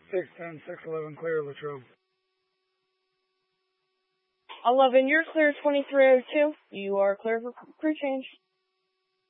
610, 611, clear, Latrobe. 11, you're clear 2302. You are clear for crew change.